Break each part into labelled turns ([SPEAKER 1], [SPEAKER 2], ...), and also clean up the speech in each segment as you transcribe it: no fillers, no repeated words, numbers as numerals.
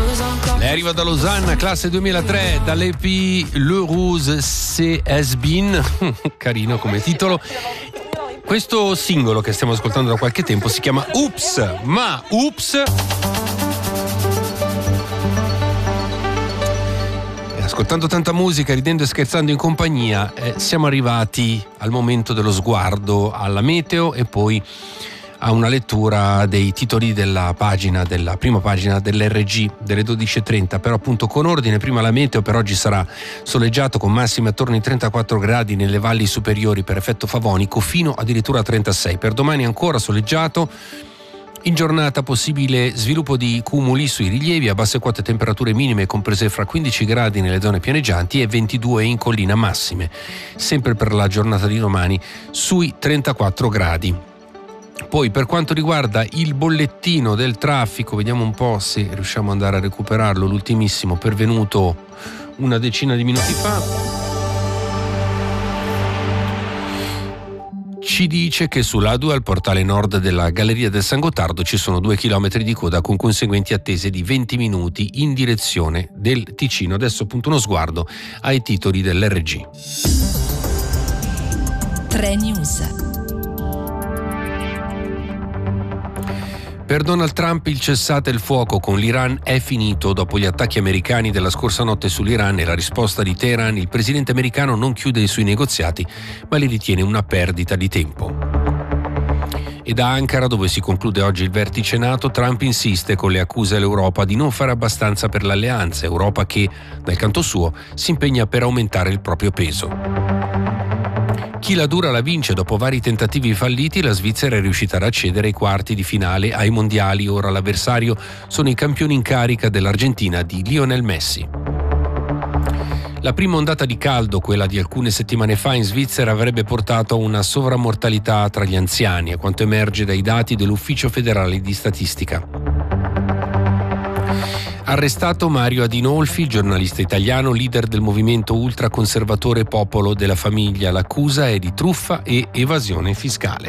[SPEAKER 1] Lei arriva da Losanna, classe 2003, dall'EP Le Rose C'est Has Been, carino come titolo. Questo singolo che stiamo ascoltando da qualche tempo si chiama Oops, ma Oops... Ascoltando tanta musica, ridendo e scherzando in compagnia, siamo arrivati al momento dello sguardo alla meteo e poi a una lettura dei titoli della prima pagina dell'RG delle 12.30, però appunto con ordine. Prima la meteo: per oggi sarà soleggiato con massime attorno ai 34 gradi nelle valli superiori per effetto favonico, fino addirittura a 36. Per domani ancora soleggiato. In giornata possibile sviluppo di cumuli sui rilievi, a basse quote temperature minime comprese fra 15 gradi nelle zone pianeggianti e 22 in collina massime, sempre per la giornata di domani sui 34 gradi. Poi per quanto riguarda il bollettino del traffico, vediamo un po' se riusciamo ad andare a recuperarlo, l'ultimissimo pervenuto una decina di minuti fa. Ci dice che sull'A2 al portale nord della Galleria del San Gottardo ci sono 2 chilometri di coda con conseguenti attese di 20 minuti in direzione del Ticino. Adesso appunto uno sguardo ai titoli dell'RG.
[SPEAKER 2] 3 News.
[SPEAKER 1] Per Donald Trump il cessate il fuoco con l'Iran è finito. Dopo gli attacchi americani della scorsa notte sull'Iran e la risposta di Teheran, il presidente americano non chiude i suoi negoziati, ma li ritiene una perdita di tempo. E da Ankara, dove si conclude oggi il vertice NATO, Trump insiste con le accuse all'Europa di non fare abbastanza per l'alleanza, Europa che, dal canto suo, si impegna per aumentare il proprio peso. Chi la dura la vince. Dopo vari tentativi falliti, la Svizzera è riuscita ad accedere ai quarti di finale ai mondiali. Ora l'avversario sono i campioni in carica dell'Argentina di Lionel Messi. La prima ondata di caldo, quella di alcune settimane fa in Svizzera, avrebbe portato a una sovrammortalità tra gli anziani, a quanto emerge dai dati dell'Ufficio federale di statistica. Arrestato Mario Adinolfi, giornalista italiano, leader del movimento ultraconservatore Popolo della Famiglia. L'accusa è di truffa e evasione fiscale.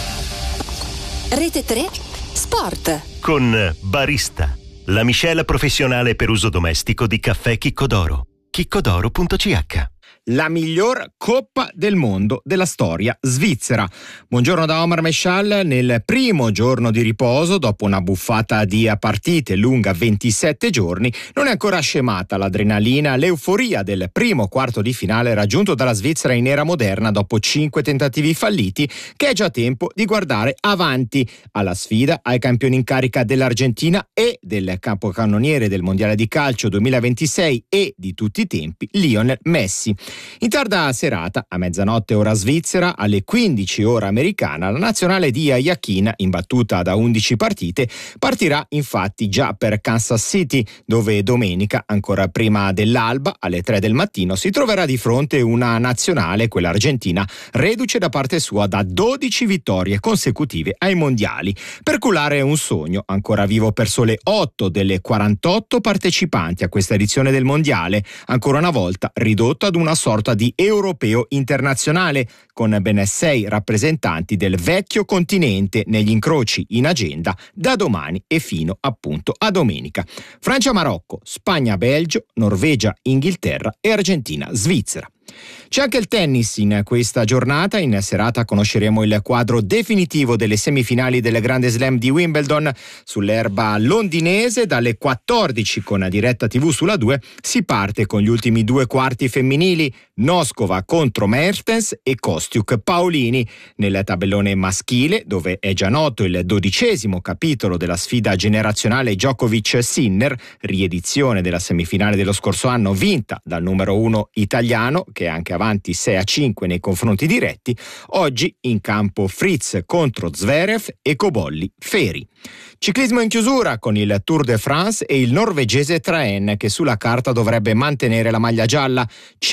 [SPEAKER 2] Rete 3 Sport.
[SPEAKER 3] Con Barista, la miscela professionale per uso domestico di caffè Chiccodoro. chiccodoro.ch.
[SPEAKER 4] La miglior Coppa del Mondo della storia svizzera. Buongiorno da Omar Meshal. Nel primo giorno di riposo, dopo una buffata di partite lunga 27 giorni, non è ancora scemata l'adrenalina, l'euforia del primo quarto di finale raggiunto dalla Svizzera in era moderna dopo 5 tentativi falliti, che è già tempo di guardare avanti alla sfida ai campioni in carica dell'Argentina e del capocannoniere del Mondiale di Calcio 2026 e di tutti i tempi, Lionel Messi. In tarda serata, a mezzanotte ora svizzera, alle 15 ora americana, la nazionale di Yakin, imbattuta da 11 partite, partirà infatti già per Kansas City, dove domenica, ancora prima dell'alba, alle 3 del mattino, si troverà di fronte una nazionale, quella argentina, reduce da parte sua da 12 vittorie consecutive ai mondiali, per culare un sogno ancora vivo per sole 8 delle 48 partecipanti a questa edizione del mondiale, ancora una volta ridotto ad una sorta di europeo internazionale, con ben 6 rappresentanti del vecchio continente negli incroci in agenda da domani e fino appunto a domenica. Francia-Marocco, Spagna-Belgio, Norvegia-Inghilterra e Argentina-Svizzera. C'è anche il tennis in questa giornata. In serata conosceremo il quadro definitivo delle semifinali del Grande Slam di Wimbledon sull'erba londinese. Dalle 14 con diretta TV sulla 2 si parte con gli ultimi 2 quarti femminili, Noskova contro Mertens e Kostiuk Paolini. Nel tabellone maschile, dove è già noto il 12° capitolo della sfida generazionale Djokovic-Sinner, riedizione della semifinale dello scorso anno vinta dal numero 1 italiano, che è anche avanti 6-5 nei confronti diretti, oggi in campo Fritz contro Zverev e Cobolli Feri. Ciclismo in chiusura con il Tour de France e il norvegese Traen, che sulla carta dovrebbe mantenere la maglia gialla.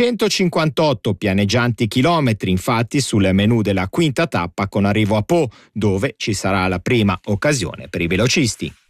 [SPEAKER 4] 158 pianeggianti chilometri infatti sul menù della quinta tappa, con arrivo a Pau, dove ci sarà la prima occasione per i velocisti.